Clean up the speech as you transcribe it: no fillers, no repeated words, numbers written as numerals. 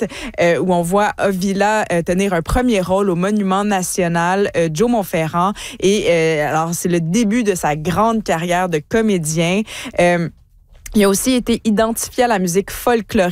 où on voit Ovila tenir un premier rôle au Monument national Joe Monferrand. Et alors, c'est le début de sa grande carrière de comédien. Il a aussi été identifié à la musique folklorique